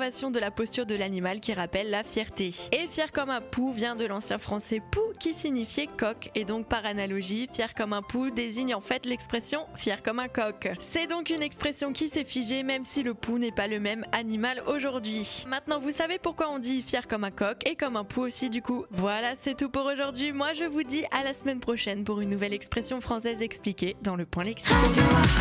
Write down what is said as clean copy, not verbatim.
l'observation de la posture de l'animal qui rappelle la fierté. Et fier comme un pou vient de l'ancien français pou qui signifiait coq, et donc par analogie, fier comme un pou désigne en fait l'expression fier comme un coq. C'est donc une expression qui s'est figée même si le pou n'est pas le même animal aujourd'hui. Maintenant vous savez pourquoi on dit fier comme un coq et comme un pou aussi du coup. Voilà, c'est tout pour aujourd'hui. Moi je vous dis à la semaine prochaine pour une nouvelle expression française expliquée dans le point lexique.